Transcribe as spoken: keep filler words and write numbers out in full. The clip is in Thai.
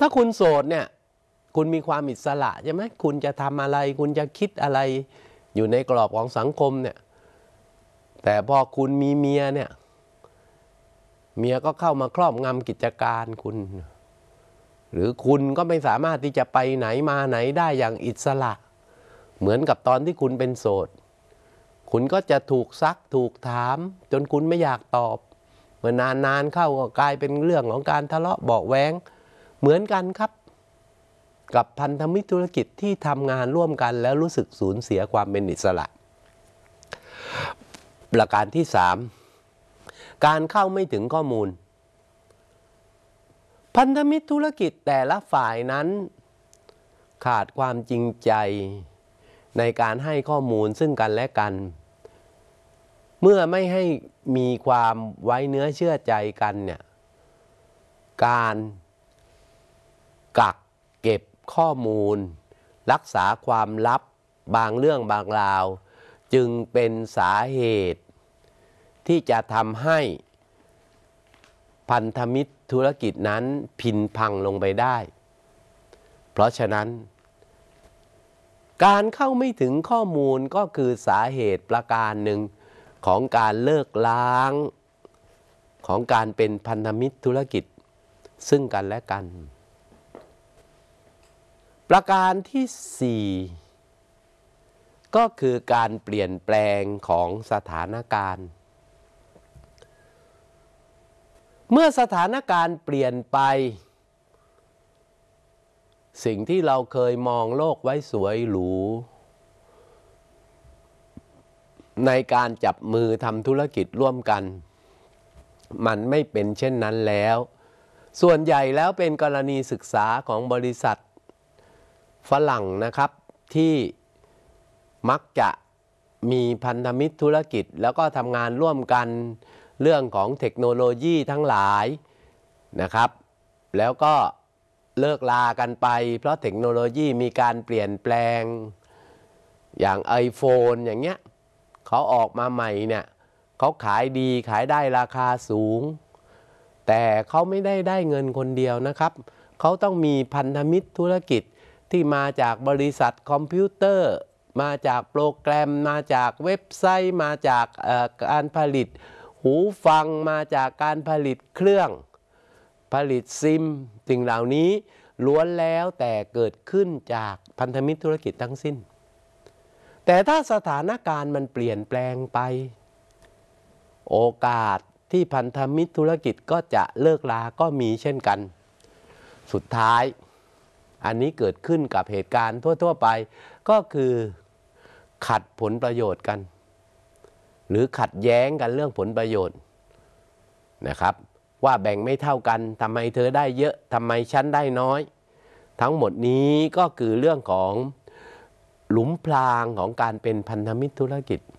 าคุณโสดเนี่ยคุณมีความอิสระใช่ไหมคุณจะทำอะไรคุณจะคิดอะไรอยู่ในกรอบของสังคมเนี่ยแต่พอคุณมีเมียเนี่ยเมียก็เข้ามาครอบงำกิจการคุณหรือคุณก็ไม่สามารถที่จะไปไหนมาไหนได้อย่างอิสระเหมือนกับตอนที่คุณเป็นโสดคุณก็จะถูกซักถูกถามจนคุณไม่อยากตอบเมื่อนานๆเข้าก็กลายเป็นเรื่องของการทะเลาะเบาะแว้งเหมือนกันครับกับพันธมิตรธุรกิจที่ทำงานร่วมกันแล้วรู้สึกสูญเสียความเป็นอิสระประการที่สามการเข้าไม่ถึงข้อมูลพันธมิตรธุรกิจแต่ละฝ่ายนั้นขาดความจริงใจในการให้ข้อมูลซึ่งกันและกันเมื่อไม่ให้มีความไว้เนื้อเชื่อใจกันเนี่ยการกักเก็บข้อมูลรักษาความลับบางเรื่องบางราวจึงเป็นสาเหตุที่จะทำให้พันธมิตรธุรกิจนั้นพินพังลงไปได้เพราะฉะนั้นการเข้าไม่ถึงข้อมูลก็คือสาเหตุประการหนึ่งของการเลิกล้างของการเป็นพันธมิตรธุรกิจซึ่งกันและกันประการที่สี่ก็คือการเปลี่ยนแปลงของสถานการณ์เมื่อสถานการณ์เปลี่ยนไปสิ่งที่เราเคยมองโลกไว้สวยหรูในการจับมือทำธุรกิจร่วมกันมันไม่เป็นเช่นนั้นแล้วส่วนใหญ่แล้วเป็นกรณีศึกษาของบริษัทฝรั่งนะครับที่มักจะมีพันธมิตรธุรกิจแล้วก็ทำงานร่วมกันเรื่องของเทคโนโลยีทั้งหลายนะครับแล้วก็เลิกลากันไปเพราะเทคโนโลยีมีการเปลี่ยนแปลงอย่าง ไอโฟน อย่างเงี้ยเขาออกมาใหม่เนี่ยเขาขายดีขายได้ราคาสูงแต่เขาไม่ได้ได้เงินคนเดียวนะครับเขาต้องมีพันธมิตรธุรกิจที่มาจากบริษัทคอมพิวเตอร์มาจากโปรแกรมมาจากเว็บไซต์มาจากการผลิตหูฟังมาจากการผลิตเครื่องผลิตซิมสิ่งเหล่านี้ล้วนแล้วแต่เกิดขึ้นจากพันธมิตรธุรกิจทั้งสิ้นแต่ถ้าสถานการณ์มันเปลี่ยนแปลงไปโอกาสที่พันธมิตรธุรกิจก็จะเลิกลาก็มีเช่นกันสุดท้ายอันนี้เกิดขึ้นกับเหตุการณ์ทั่วๆไปก็คือขัดผลประโยชน์กันหรือขัดแย้งกันเรื่องผลประโยชน์นะครับว่าแบ่งไม่เท่ากันทำไมเธอได้เยอะทำไมฉันได้น้อยทั้งหมดนี้ก็คือเรื่องของหลุมพรางของการเป็นพันธมิตรธุรกิจ